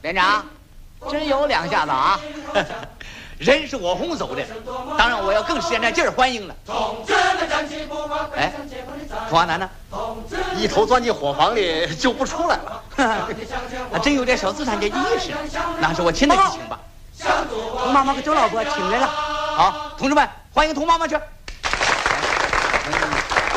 连长，真有两下子啊！人是我哄走的，当然我要更使点劲儿欢迎了。哎，凤凰男呢？ 一头钻进伙房里就不出来了。 还真有点小资产阶级意识，那是我亲自去请吧。 童妈妈和周老伯请来了。 好，同志们，欢迎童妈妈去。